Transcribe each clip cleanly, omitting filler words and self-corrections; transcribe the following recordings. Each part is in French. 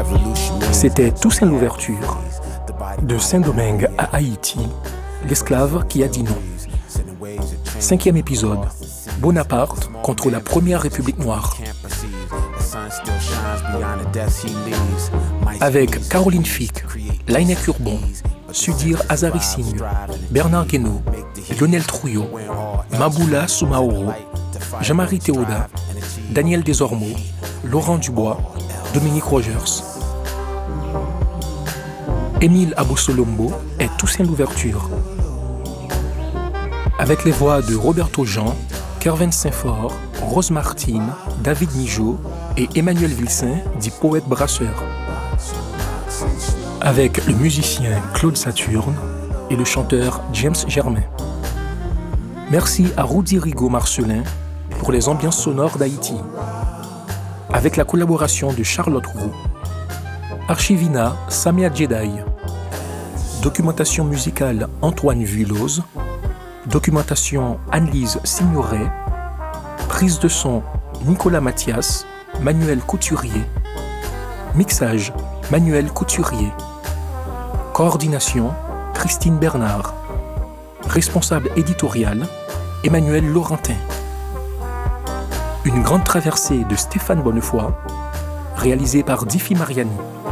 C'était Toussaint l'ouverture. De Saint-Domingue à Haïti, l'esclave qui a dit non. 5e épisode. Bonaparte contre la première République noire. Avec Caroline Fick, Laïnek Urbon, Sudir Azari-Singh, Bernard Guénaud, Lionel Trouillot, Maboula Soumaoro, Jean-Marie Théoda, Daniel Desormeaux, Laurent Dubois, Dominique Rogers. Émile Abosolombo est Toussaint l'ouverture. Avec les voix de Roberto Jean, Kervin Saint-Fort, Rose Martine, David Mijaud et Emmanuel Vilsain, dit poète brasseur. Avec le musicien Claude Saturne et le chanteur James Germain. Merci à Rudy Rigaud Marcelin pour les ambiances sonores d'Haïti. Avec la collaboration de Charlotte Roux. Archivina Samia Jedi. Documentation musicale Antoine Vuillose. Documentation Anne-Lise Signoret. Prise de son Nicolas Mathias, Manuel Couturier. Mixage Manuel Couturier. Coordination Christine Bernard. Responsable éditorial Emmanuel Laurentin. Une grande traversée de Stéphane Bonnefoy, réalisée par Diffie Mariani.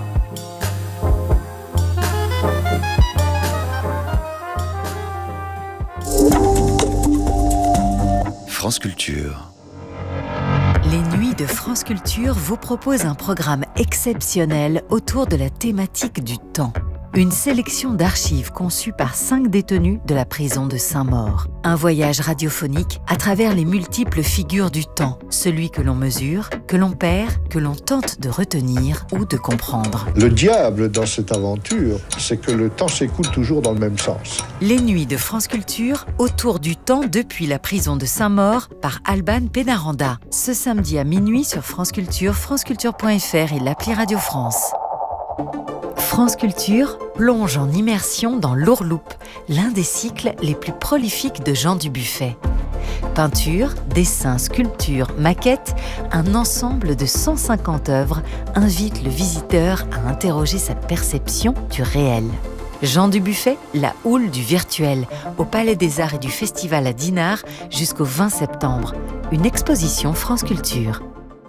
France Culture. Les Nuits de France Culture vous proposent un programme exceptionnel autour de la thématique du temps. Une sélection d'archives conçues par 5 détenus de la prison de Saint-Maur. Un voyage radiophonique à travers les multiples figures du temps, celui que l'on mesure, que l'on perd, que l'on tente de retenir ou de comprendre. Le diable dans cette aventure, c'est que le temps s'écoule toujours dans le même sens. Les Nuits de France Culture, autour du temps depuis la prison de Saint-Maur, par Alban Pénaranda. Ce samedi à minuit sur France Culture, franceculture.fr et l'appli Radio France. France Culture plonge en immersion dans l'Ourloupe, l'un des cycles les plus prolifiques de Jean Dubuffet. Peinture, dessins, sculptures, maquettes, un ensemble de 150 œuvres invite le visiteur à interroger sa perception du réel. Jean Dubuffet, la houle du virtuel, au Palais des Arts et du Festival à Dinard jusqu'au 20 septembre. Une exposition France Culture.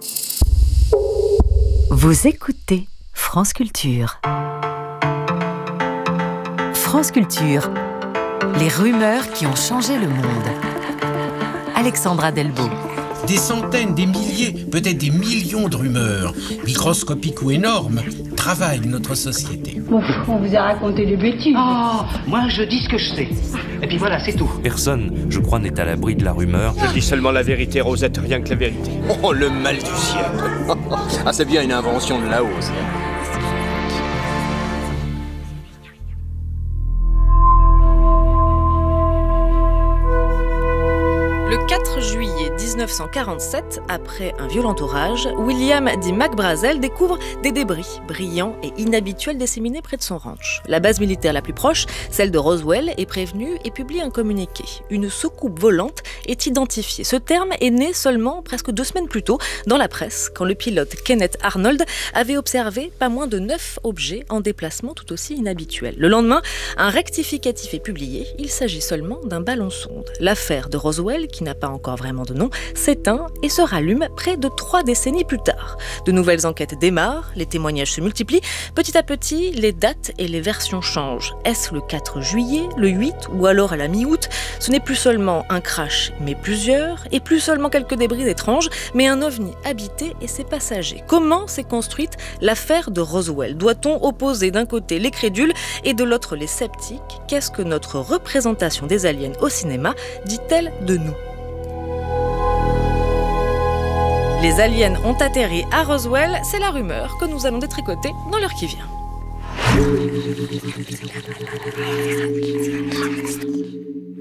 Vous écoutez France Culture. France Culture, les rumeurs qui ont changé le monde. Alexandra Delbo. Des centaines, des milliers, peut-être des millions de rumeurs, microscopiques ou énormes, travaillent notre société. On vous a raconté des bêtises. Oh, moi je dis ce que je sais. Et puis voilà, c'est tout. Personne, je crois, n'est à l'abri de la rumeur. Je dis seulement la vérité, Rosette, rien que la vérité. Oh, le mal du ciel. Ah, c'est bien une invention de là-haut, ça. Le 4 juillet 1947, après un violent orage, William D. McBrazel découvre des débris brillants et inhabituels disséminés près de son ranch. La base militaire la plus proche, celle de Roswell, est prévenue et publie un communiqué. Une soucoupe volante est identifiée. Ce terme est né seulement presque 2 semaines plus tôt dans la presse, quand le pilote Kenneth Arnold avait observé pas moins de 9 objets en déplacement tout aussi inhabituels. Le lendemain, un rectificatif est publié. Il s'agit seulement d'un ballon-sonde. L'affaire de Roswell, qui n'a pas encore vraiment de nom, s'éteint et se rallume près de 3 décennies plus tard. De nouvelles enquêtes démarrent, les témoignages se multiplient. Petit à petit, les dates et les versions changent. Est-ce le 4 juillet, le 8 ou alors à la mi-août ? Ce n'est plus seulement un crash, mais plusieurs, et plus seulement quelques débris étranges, mais un ovni habité et ses passagers. Comment s'est construite l'affaire de Roswell ? Doit-on opposer d'un côté les crédules et de l'autre les sceptiques ? Qu'est-ce que notre représentation des aliens au cinéma dit-elle de nous ? Les aliens ont atterri à Roswell, c'est la rumeur que nous allons détricoter dans l'heure qui vient.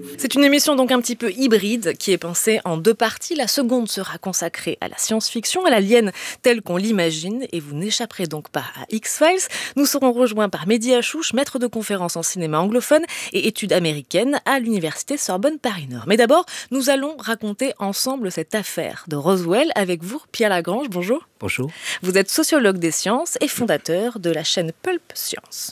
C'est une émission donc un petit peu hybride qui est pensée en 2 parties. La seconde sera consacrée à la science-fiction, à l'alien telle qu'on l'imagine, et vous n'échapperez donc pas à X-Files. Nous serons rejoints par Mehdi Achouch, maître de conférences en cinéma anglophone et études américaines à l'université Sorbonne Paris-Nord. Mais d'abord, nous allons raconter ensemble cette affaire de Roswell avec vous, Pierre Lagrange. Bonjour. Bonjour. Vous êtes sociologue des sciences et fondateur de la chaîne Pulp Science.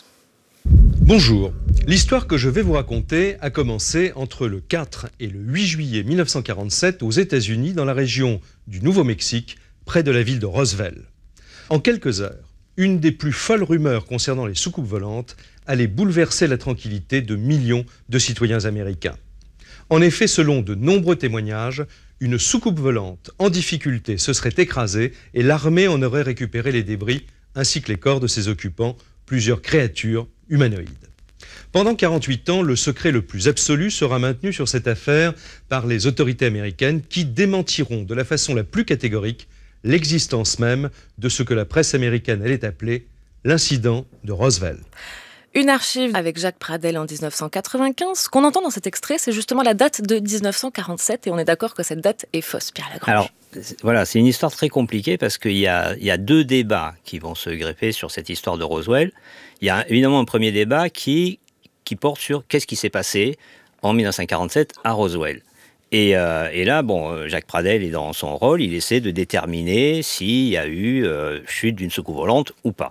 Bonjour. L'histoire que je vais vous raconter a commencé entre le 4 et le 8 juillet 1947 aux États-Unis, dans la région du Nouveau-Mexique, près de la ville de Roswell. En quelques heures, une des plus folles rumeurs concernant les soucoupes volantes allait bouleverser la tranquillité de millions de citoyens américains. En effet, selon de nombreux témoignages, une soucoupe volante en difficulté se serait écrasée et l'armée en aurait récupéré les débris ainsi que les corps de ses occupants, plusieurs créatures humanoïdes. Pendant 48 ans, le secret le plus absolu sera maintenu sur cette affaire par les autorités américaines qui démentiront de la façon la plus catégorique l'existence même de ce que la presse américaine allait appeler l'incident de Roswell. Une archive avec Jacques Pradel en 1995. Ce qu'on entend dans cet extrait, c'est justement la date de 1947 et on est d'accord que cette date est fausse, Pierre Lagrange. Alors, voilà, c'est une histoire très compliquée parce qu'il y a 2 débats qui vont se greffer sur cette histoire de Roswell. Il y a évidemment un premier débat qui porte sur qu'est-ce qui s'est passé en 1947 à Roswell. Et là, Jacques Pradel est dans son rôle, il essaie de déterminer s'il y a eu chute d'une soucoupe volante ou pas.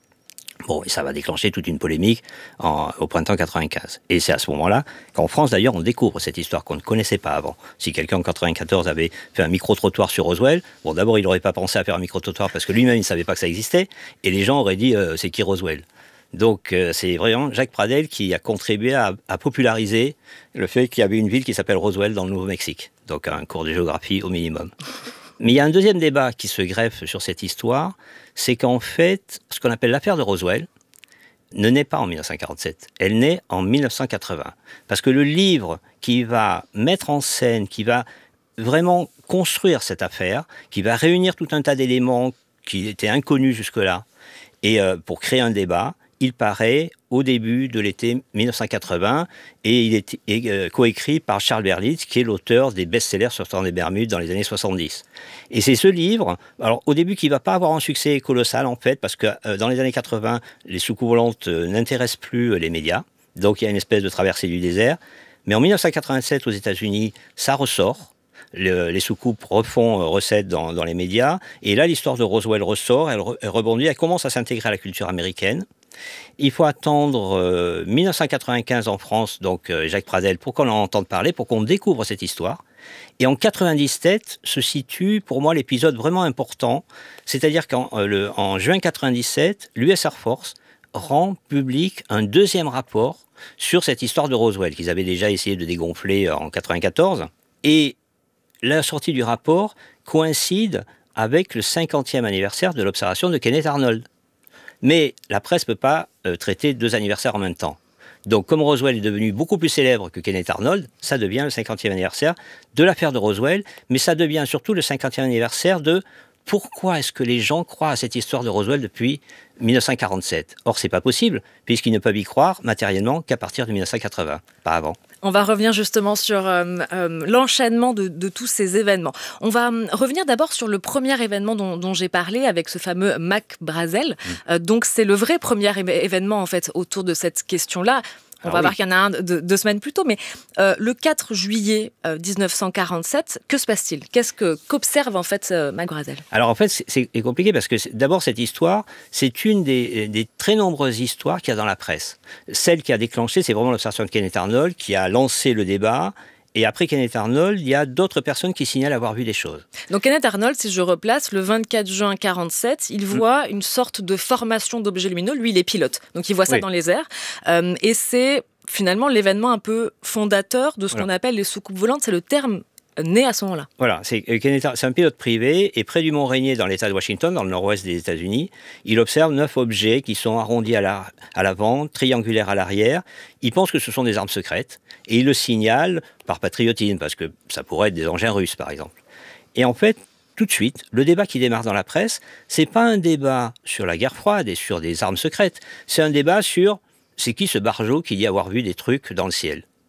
Bon, et ça va déclencher toute une polémique au printemps 95. Et c'est à ce moment-là qu'en France, d'ailleurs, on découvre cette histoire qu'on ne connaissait pas avant. Si quelqu'un en 94 avait fait un micro-trottoir sur Roswell, bon, d'abord, il n'aurait pas pensé à faire un micro-trottoir parce que lui-même, il ne savait pas que ça existait, et les gens auraient dit c'est qui Roswell ? Donc, c'est vraiment Jacques Pradel qui a contribué à populariser le fait qu'il y avait une ville qui s'appelle Roswell dans le Nouveau-Mexique. Donc, un cours de géographie au minimum. Mais il y a un deuxième débat qui se greffe sur cette histoire, c'est qu'en fait, ce qu'on appelle l'affaire de Roswell ne naît pas en 1947, elle naît en 1980. Parce que le livre qui va mettre en scène, qui va vraiment construire cette affaire, qui va réunir tout un tas d'éléments qui étaient inconnus jusque-là, et pour créer un débat, il paraît au début de l'été 1980 et il est coécrit par Charles Berlitz, qui est l'auteur des best-sellers sur le temps des Bermudes dans les années 70. Et c'est ce livre, alors au début qui ne va pas avoir un succès colossal en fait, parce que dans les années 80, les soucoupes volantes n'intéressent plus les médias, donc il y a une espèce de traversée du désert. Mais en 1987 aux États-Unis, ça ressort. Les soucoupes refont recette dans les médias. Et là, l'histoire de Roswell ressort, elle rebondit, elle commence à s'intégrer à la culture américaine. Il faut attendre 1995 en France, donc Jacques Pradel, pour qu'on en entende parler, pour qu'on découvre cette histoire. Et en 97 se situe pour moi l'épisode vraiment important, c'est-à-dire qu'en juin 97, l'US Air Force rend public un deuxième rapport sur cette histoire de Roswell, qu'ils avaient déjà essayé de dégonfler en 94. Et la sortie du rapport coïncide avec le 50e anniversaire de l'observation de Kenneth Arnold. Mais la presse ne peut pas traiter 2 anniversaires en même temps. Donc, comme Roswell est devenu beaucoup plus célèbre que Kenneth Arnold, ça devient le 50e anniversaire de l'affaire de Roswell, mais ça devient surtout le 50e anniversaire de pourquoi est-ce que les gens croient à cette histoire de Roswell depuis 1947 ? Or, c'est pas possible, puisqu'ils ne peuvent y croire matériellement qu'à partir de 1980, pas avant. On va revenir justement sur l'enchaînement de tous ces événements. On va revenir d'abord sur le premier événement dont j'ai parlé, avec ce fameux Mac Brazel. Donc, c'est le vrai premier événement, en fait, autour de cette question-là. On va voir qu'il y en a un 2 semaines plus tôt, mais le 4 juillet 1947, que se passe-t-il ? Qu'observe en fait Mac Brazel ? Alors en fait, c'est compliqué parce que d'abord cette histoire, c'est une des très nombreuses histoires qu'il y a dans la presse. Celle qui a déclenché, c'est vraiment l'observation de Kenneth Arnold qui a lancé le débat. Et après Kenneth Arnold, il y a d'autres personnes qui signalent avoir vu des choses. Donc Kenneth Arnold, si je replace, le 24 juin 1947, il voit une sorte de formation d'objets lumineux. Lui, il est pilote, donc il voit ça dans les airs. Et c'est finalement l'événement un peu fondateur de ce qu'on appelle les soucoupes volantes. C'est le terme né à ce moment-là. Voilà, c'est un pilote privé et près du Mont-Rainier, dans l'État de Washington, dans le nord-ouest des États-Unis, il observe 9 objets qui sont arrondis à l'avant, triangulaires à l'arrière. Il pense que ce sont des armes secrètes et il le signale par patriotisme, parce que ça pourrait être des engins russes, par exemple. Et en fait, tout de suite, le débat qui démarre dans la presse, c'est pas un débat sur la guerre froide et sur des armes secrètes, c'est un débat sur c'est qui ce barjot qui dit avoir vu des trucs dans le ciel.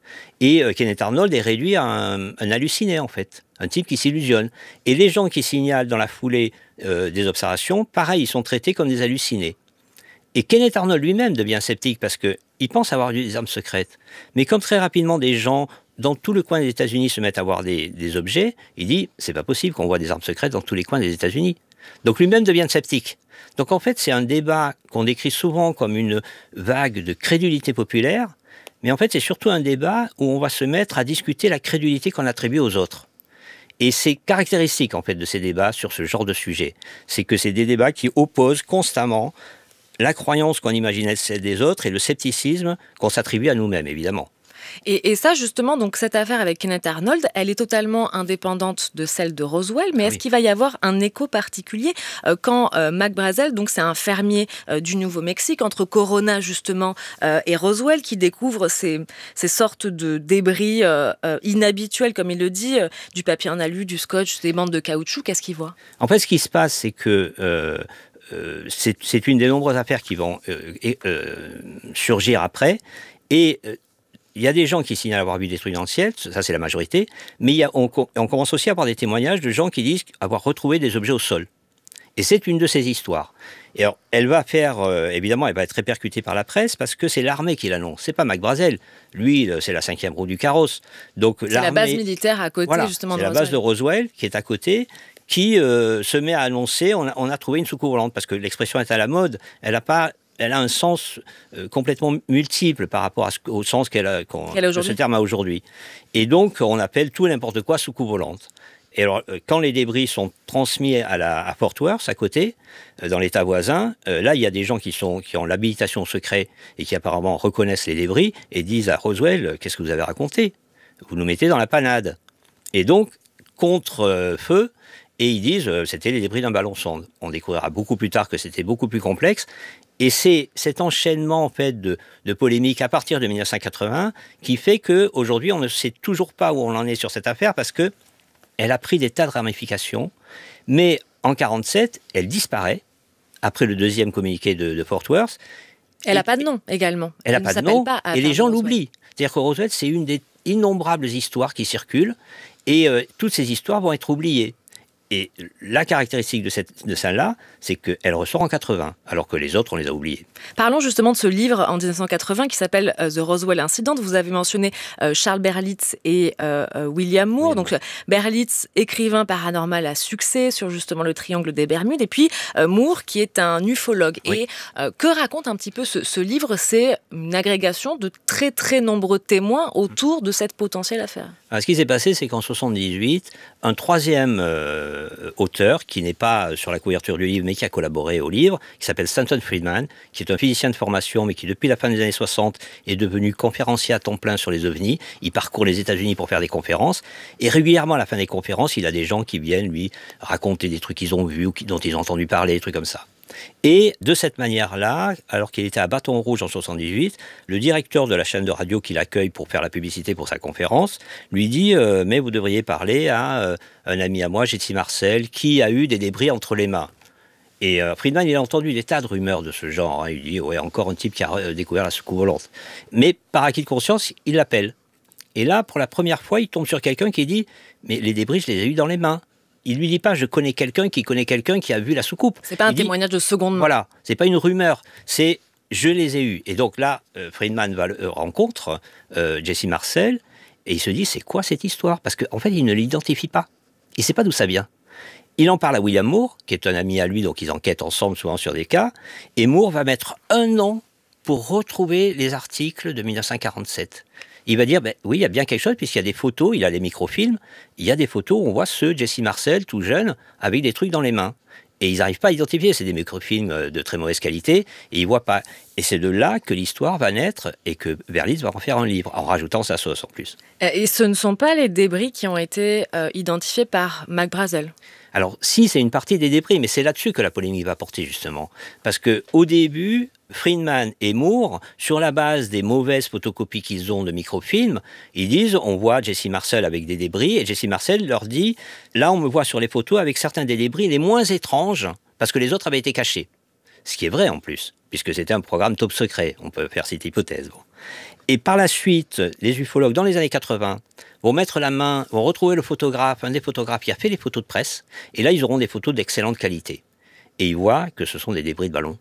Et Kenneth Arnold est réduit à un halluciné, en fait, un type qui s'illusionne. Et les gens qui signalent dans la foulée des observations, pareil, ils sont traités comme des hallucinés. Et Kenneth Arnold lui-même devient sceptique parce qu'il pense avoir vu des armes secrètes. Mais comme très rapidement des gens dans tout le coin des États-Unis se mettent à voir des objets, il dit c'est pas possible qu'on voit des armes secrètes dans tous les coins des États-Unis. Donc lui-même devient sceptique. Donc en fait c'est un débat qu'on décrit souvent comme une vague de crédulité populaire, mais en fait c'est surtout un débat où on va se mettre à discuter la crédulité qu'on attribue aux autres. Et c'est caractéristique en fait de ces débats sur ce genre de sujet. C'est que c'est des débats qui opposent constamment la croyance qu'on imaginait celle des autres et le scepticisme qu'on s'attribue à nous-mêmes, évidemment. Et ça, justement, donc cette affaire avec Kenneth Arnold, elle est totalement indépendante de celle de Roswell, mais est-ce qu'il va y avoir un écho particulier quand Mac Brazel, donc c'est un fermier du Nouveau-Mexique, entre Corona, justement, et Roswell, qui découvre ces sortes de débris inhabituels, comme il le dit, du papier en alu, du scotch, des bandes de caoutchouc, qu'est-ce qu'il voit ? En fait, ce qui se passe, c'est que c'est une des nombreuses affaires qui vont surgir après, et il y a des gens qui signalent avoir vu des trucs dans le ciel, ça c'est la majorité, mais on commence aussi à avoir des témoignages de gens qui disent avoir retrouvé des objets au sol. Et c'est une de ces histoires. Et alors, elle va évidemment, elle va être répercutée par la presse parce que c'est l'armée qui l'annonce. C'est pas Mac Brazel. Lui, c'est la 5e roue du carrosse. Donc, c'est la base militaire à côté, justement, de Roswell. C'est la base de Roswell qui est à côté, qui se met à annoncer on a trouvé une soucoupe volante, parce que l'expression est à la mode. Elle a un sens complètement multiple par rapport au sens que ce terme a aujourd'hui. Et donc, on appelle tout et n'importe quoi soucoupe volante. Et alors, quand les débris sont transmis à Fort Worth, à côté, dans l'État voisin, là, il y a des gens qui ont l'habilitation au secret et qui apparemment reconnaissent les débris et disent à Roswell, qu'est-ce que vous avez raconté ? Vous nous mettez dans la panade. Et donc, contre feu, et ils disent c'était les débris d'un ballon sonde. On découvrira beaucoup plus tard que c'était beaucoup plus complexe. Et c'est cet enchaînement en fait de polémiques à partir de 1980 qui fait qu'aujourd'hui on ne sait toujours pas où on en est sur cette affaire, parce que elle a pris des tas de ramifications. Mais en 1947, elle disparaît après le deuxième communiqué de Fort Worth. Elle n'a pas de nom également. Elle n'a pas de nom et les gens l'oublient. C'est-à-dire que Roswell, c'est une des innombrables histoires qui circulent et toutes ces histoires vont être oubliées. Et la caractéristique de celle-là, c'est qu'elle ressort en 80, alors que les autres, on les a oubliés. Parlons justement de ce livre en 1980 qui s'appelle The Roswell Incident. Vous avez mentionné Charles Berlitz et William Moore. Donc Berlitz, écrivain paranormal à succès sur justement le triangle des Bermudes, et puis Moore qui est un ufologue. Oui. Et que raconte un petit peu ce livre ? C'est une agrégation de très très nombreux témoins autour de cette potentielle affaire. Alors, ce qui s'est passé, c'est qu'en 1978, un troisième auteur, qui n'est pas sur la couverture du livre, mais qui a collaboré au livre, qui s'appelle Stanton Friedman, qui est un physicien de formation, mais qui depuis la fin des années 60 est devenu conférencier à temps plein sur les ovnis. Il parcourt les États-Unis pour faire des conférences, et régulièrement à la fin des conférences, il a des gens qui viennent lui raconter des trucs qu'ils ont vus ou dont ils ont entendu parler, des trucs comme ça. Et de cette manière-là, alors qu'il était à Bâton Rouge en 1978, le directeur de la chaîne de radio qui l'accueille pour faire la publicité pour sa conférence lui dit « Mais vous devriez parler à un ami à moi, Jesse Marcel, qui a eu des débris entre les mains. » Et Friedman, il a entendu des tas de rumeurs de ce genre. Hein. Il dit « Ouais, encore un type qui a découvert la soucoupe volante. » Mais par acquis de conscience, il l'appelle. Et là, pour la première fois, il tombe sur quelqu'un qui dit « Mais les débris, je les ai eus dans les mains. » Il lui dit pas « je connais quelqu'un qui a vu la soucoupe ». C'est pas un témoignage de seconde main. Voilà, c'est pas une rumeur, c'est « je les ai eus ». Et donc là, Friedman rencontre Jesse Marcel et il se dit « c'est quoi cette histoire ?» Parce qu'en fait, il ne l'identifie pas. Il sait pas d'où ça vient. Il en parle à William Moore, qui est un ami à lui, donc ils enquêtent ensemble souvent sur des cas. Et Moore va mettre 1 an pour retrouver les articles de 1947. Il va dire, oui, il y a bien quelque chose, puisqu'il y a des photos, il a les microfilms, il y a des photos où on voit ce Jesse Marcel, tout jeune, avec des trucs dans les mains. Et ils n'arrivent pas à identifier, c'est des microfilms de très mauvaise qualité, et ils ne voient pas. Et c'est de là que l'histoire va naître, et que Berlitz va en faire un livre, en rajoutant sa sauce en plus. Et ce ne sont pas les débris qui ont été identifiés par Mac Brazel ? Alors, si, c'est une partie des débris, mais c'est là-dessus que la polémique va porter, justement. Parce qu'au début, Friedman et Moore, sur la base des mauvaises photocopies qu'ils ont de microfilms, ils disent, on voit Jesse Marcel avec des débris, et Jesse Marcel leur dit, là, on me voit sur les photos avec certains des débris les moins étranges, parce que les autres avaient été cachés. Ce qui est vrai, en plus, puisque c'était un programme top secret. On peut faire cette hypothèse. Bon. Et par la suite, les ufologues, dans les années 80, vont mettre la main, vont retrouver le photographe, un des photographes qui a fait les photos de presse, et là, ils auront des photos d'excellente qualité. Et ils voient que ce sont des débris de ballons.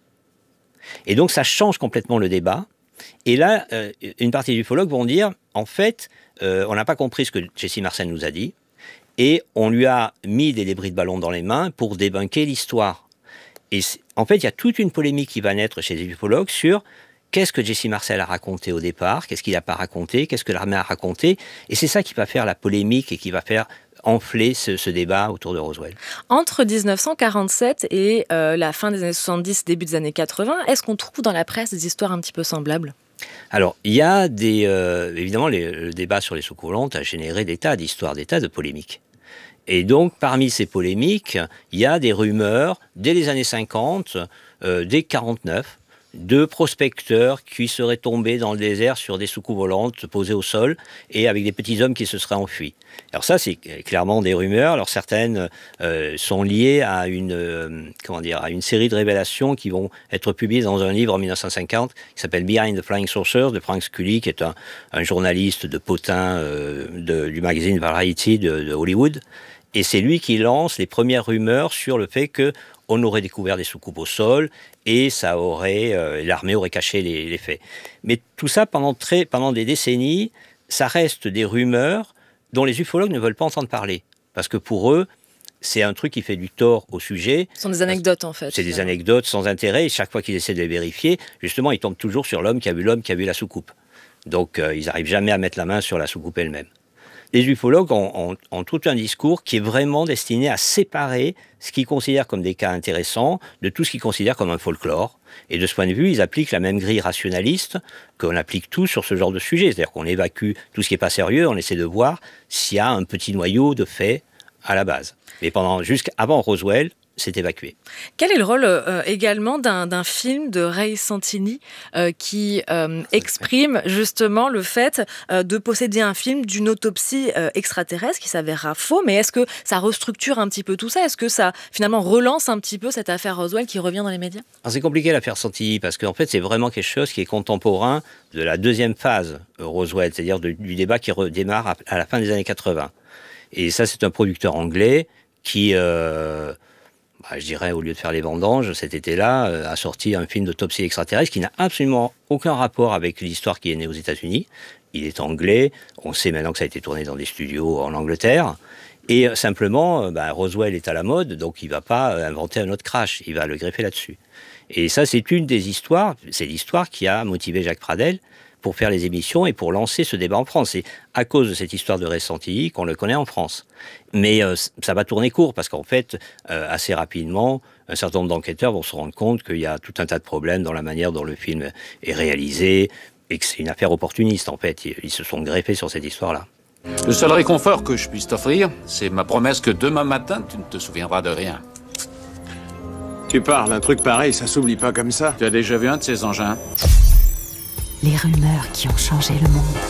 Et donc, ça change complètement le débat. Et là, une partie des ufologues vont dire, en fait, on n'a pas compris ce que Jessie Marcel nous a dit, et on lui a mis des débris de ballons dans les mains pour débunker l'histoire. Et en fait, il y a toute une polémique qui va naître chez les ufologues sur qu'est-ce que Jessie Marcel a raconté au départ, qu'est-ce qu'il n'a pas raconté, qu'est-ce que l'armée a raconté. Et c'est ça qui va faire la polémique et qui va faire enfler ce débat autour de Roswell. Entre 1947 et la fin des années 70, début des années 80, est-ce qu'on trouve dans la presse des histoires un petit peu semblables ? Alors, il y a évidemment, le débat sur les soucoupes volantes a généré des tas d'histoires, des tas de polémiques. Et donc, parmi ces polémiques, il y a des rumeurs, dès les années 50, dès 49, de prospecteurs qui seraient tombés dans le désert sur des soucoupes volantes posées au sol et avec des petits hommes qui se seraient enfuis. Alors ça, c'est clairement des rumeurs. Alors certaines sont liées à une série de révélations qui vont être publiées dans un livre en 1950 qui s'appelle Behind the Flying Saucers de Frank Scully, qui est un journaliste de potin du magazine Variety de Hollywood. Et c'est lui qui lance les premières rumeurs sur le fait qu'on aurait découvert des soucoupes au sol et l'armée aurait caché les faits. Mais tout ça, pendant des décennies, ça reste des rumeurs dont les ufologues ne veulent pas entendre parler. Parce que pour eux, c'est un truc qui fait du tort au sujet. Ce sont des anecdotes, en fait. C'est des anecdotes sans intérêt, et chaque fois qu'ils essaient de les vérifier, justement, ils tombent toujours sur l'homme qui a vu la soucoupe. Donc, ils n'arrivent jamais à mettre la main sur la soucoupe elle-même. Les ufologues ont tout un discours qui est vraiment destiné à séparer ce qu'ils considèrent comme des cas intéressants de tout ce qu'ils considèrent comme un folklore. Et de ce point de vue, ils appliquent la même grille rationaliste qu'on applique tous sur ce genre de sujet. C'est-à-dire qu'on évacue tout ce qui n'est pas sérieux, on essaie de voir s'il y a un petit noyau de faits à la base. Mais jusqu'avant Roswell, c'est évacué. Quel est le rôle également d'un film de Ray Santini qui exprime justement le fait de posséder un film d'une autopsie extraterrestre qui s'avérera faux, mais est-ce que ça restructure un petit peu tout ça ? Est-ce que ça finalement relance un petit peu cette affaire Roswell qui revient dans les médias ? Alors, c'est compliqué l'affaire Santini parce qu'en fait c'est vraiment quelque chose qui est contemporain de la deuxième phase Roswell, c'est-à-dire du débat qui redémarre à la fin des années 80. Et ça, c'est un producteur anglais qui... je dirais, au lieu de faire les vendanges, cet été-là, a sorti un film d'autopsie extraterrestre qui n'a absolument aucun rapport avec l'histoire qui est née aux États-Unis. Il est anglais, on sait maintenant que ça a été tourné dans des studios en Angleterre, et simplement, Roswell est à la mode, donc il ne va pas inventer un autre crash, il va le greffer là-dessus. Et ça, c'est une des histoires, c'est l'histoire qui a motivé Jacques Pradel pour faire les émissions et pour lancer ce débat en France. C'est à cause de cette histoire de Ray Santini qu'on le connaît en France. Mais ça va tourner court parce qu'en fait, assez rapidement, un certain nombre d'enquêteurs vont se rendre compte qu'il y a tout un tas de problèmes dans la manière dont le film est réalisé et que c'est une affaire opportuniste en fait. Ils se sont greffés sur cette histoire-là. Le seul réconfort que je puisse t'offrir, c'est ma promesse que demain matin, tu ne te souviendras de rien. Tu parles, un truc pareil, ça s'oublie pas comme ça. Tu as déjà vu un de ces engins ? Les rumeurs qui ont changé le monde.